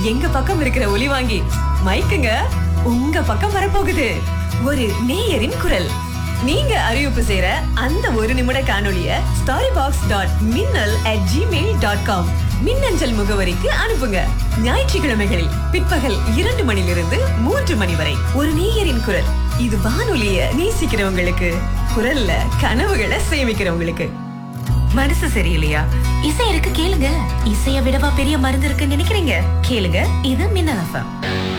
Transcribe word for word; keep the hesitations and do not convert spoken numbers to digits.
எங்க பக்கம் இருக்கிற ஒலி வாங்கி மைக்குங்க உங்க பக்கம் வரப்போகுது. ஒரு நேயரின் குரல். நீங்க அறிவிப்பு செய்யற அந்த ஒரு நிமிட காணொளிய ஸ்டாரி பாக்ஸ் டாட் மின்னல் அட் ஜிமெயில் டாட் காம் மின்னஞ்சல் முகவரிக்கு அனுப்புங்க. ஞாயிற்றுக்கிழமைகளில் பிற்பகல் இரண்டு மணிலிருந்து மூன்று மணி வரை ஒரு நேயரின் குரல். இது வானொலிய நேசிக்கிறவங்களுக்கு, குரல்ல கனவுகளை சேமிக்கிறவங்களுக்கு. மனசு சரியில்லையா? இசை இருக்கு கேளுங்க. இசைய விடவா பெரிய மருந்து இருக்குன்னு நினைக்கிறீங்க? கேளுங்க, இது மின்னல் எஃப்எம்.